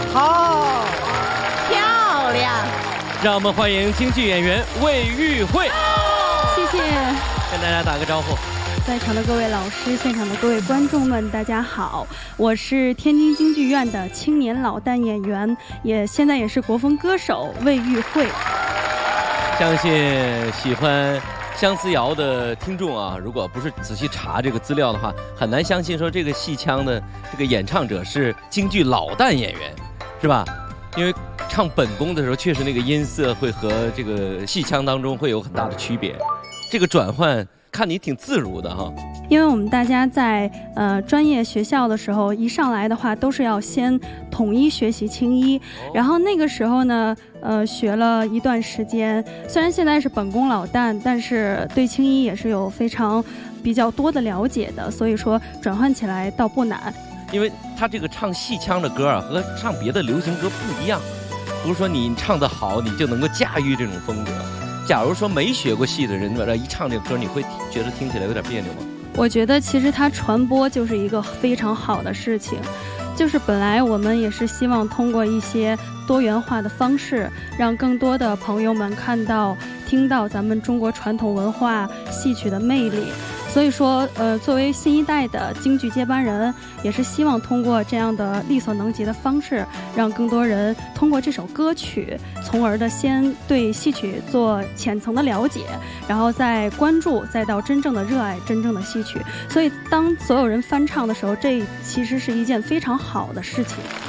好， 漂亮。 让我们欢迎京剧演员魏玉慧。 谢谢， 跟大家打个招呼。 在场的各位老师，现场的各位观众们，大家好，我是天津京剧院的青年老旦演员，现在也是国风歌手魏玉慧。 相信喜欢相思谣的听众啊，如果不是仔细查这个资料的话，很难相信说这个戏腔的这个演唱者是京剧老旦演员，是吧？因为唱本宫的时候，确实那个音色会和这个戏腔当中会有很大的区别。这个转换看你挺自如的哈。 因为我们大家在专业学校的时候，一上来的话都是要先统一学习青衣，然后那个时候呢，学了一段时间，虽然现在是本宫老旦，但是对青衣也是有比较多的了解的，所以说转换起来倒不难。 因为他这个唱戏腔的歌啊，和唱别的流行歌不一样，不是说你唱得好你就能够驾驭这种风格。假如说没学过戏的人，一唱这个歌，你会觉得听起来有点别扭吗？ 我觉得其实它传播就是一个非常好的事情，就是本来我们也是希望通过一些多元化的方式，让更多的朋友们看到、听到咱们中国传统文化戏曲的魅力。所以说，作为新一代的京剧接班人，也是希望通过这样的力所能及的方式，让更多人通过这首歌曲，从而的先对戏曲做浅层的了解，然后再关注，再到真正的热爱真正的戏曲。所以，当所有人翻唱的时候，这其实是一件非常好的事情。